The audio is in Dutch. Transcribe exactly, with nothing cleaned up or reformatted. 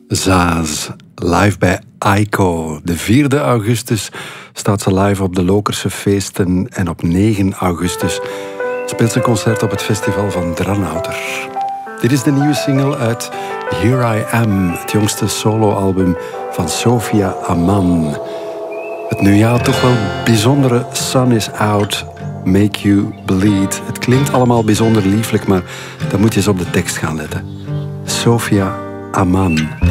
Zaz, live bij Aiko. De vierde augustus staat ze live op de Lokerse feesten en op negen augustus speelt ze een concert op het festival van Dranouter. Dit is de nieuwe single uit Here I Am, het jongste soloalbum van Sophia Aman. Het nu ja toch wel bijzondere Sun is Out, Make You Bleed. Het klinkt allemaal bijzonder lieflijk, maar dan moet je eens op de tekst gaan letten. Sophia Aman.